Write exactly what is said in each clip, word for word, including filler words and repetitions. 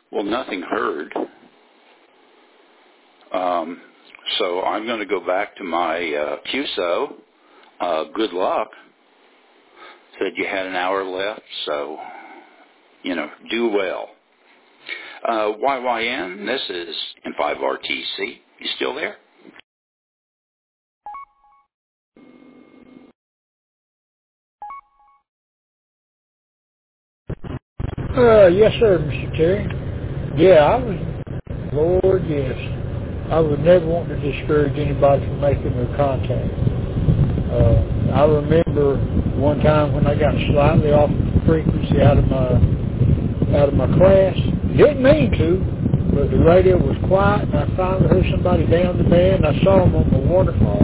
Well, nothing heard. Um, so I'm going to go back to my uh, Q S O. Uh, good luck. Said you had an hour left, so, you know, do well. Uh, Y Y N, this is N five R T C. You still there? Uh, yes, sir, Mister Terry. Yeah, I was, Lord, yes. I would never want to discourage anybody from making their contact. Uh, I remember one time when I got slightly off the frequency out of my out of my class. Didn't mean to, but the radio was quiet, and I finally heard somebody down the band. I saw them on the waterfall.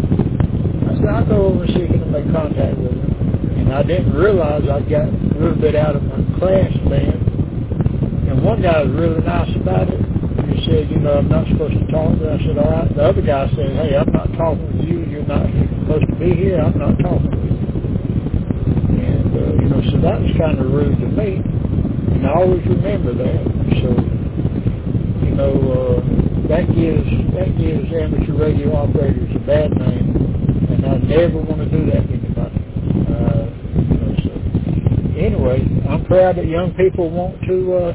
I said, I'll go over and see if I can make contact with them. And I didn't realize I got a little bit out of my class band. And one guy was really nice about it. He said, you know, I'm not supposed to talk. And I said, all right. The other guy said, hey, I'm not talking with you. You're not supposed to be here. I'm not talking with you. And, uh, you know, so that was kind of rude to me. And I always remember that. So, you know, uh, that gives that gives amateur radio operators a bad name. And I never want to do that to anybody. Uh, you know, so anyway, I'm proud that young people want to uh,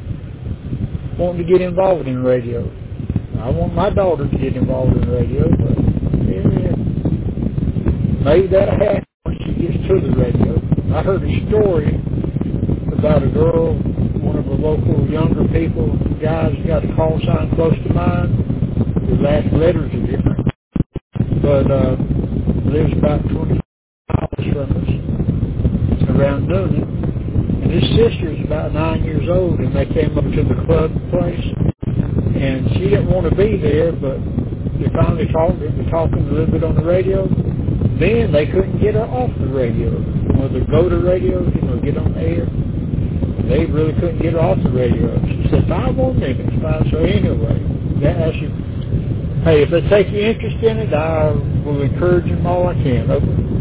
want to get involved in radio. I want my daughter to get involved in radio, but yeah, maybe that'll happen when she gets to the radio. I heard a story about a girl, one of the local younger people, guys got a call sign close to mine. The last letters are different, but uh, lives about twenty miles from us, around Noonan. And his sister's about nine years old, and they came up to the club place, and she didn't want to be there, but they finally talked her into talking a little bit on the radio. Then they couldn't get her off the radio. Or the go-to radio, you know, get on the air. They really couldn't get her off the radio. She said, five more minutes, five. So anyway, that, that's your, hey, if they take your interest in it, I will encourage them all I can. Over.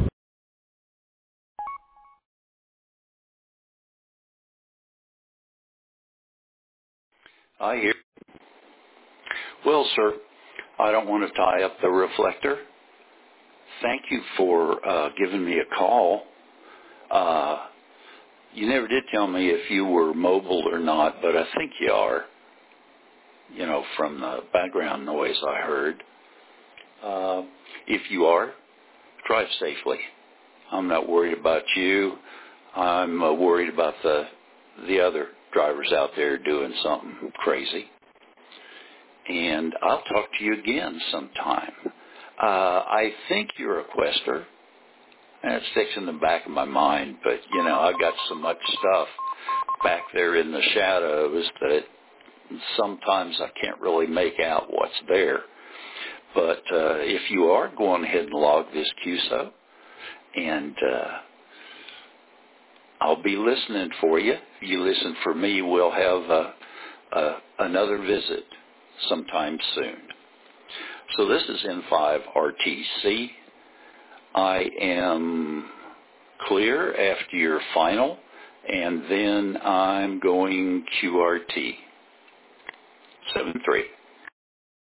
I hear. Well, sir, I don't want to tie up the reflector. Thank you for uh, giving me a call. Uh, you never did tell me if you were mobile or not, but I think you are, you know, from the background noise I heard. Uh, if you are, drive safely. I'm not worried about you. I'm uh, worried about the the other drivers out there doing something crazy. And I'll talk to you again sometime. Uh, I think you're a quester, and it sticks in the back of my mind, but, you know, I got so much stuff back there in the shadows that sometimes I can't really make out what's there. But uh, if you are, go on ahead and log this Q S O, and uh, I'll be listening for you. If you listen for me, we'll have uh, uh, another visit sometime soon. So this is N five R T C. I am clear after your final, and then I'm going Q R T. seven three.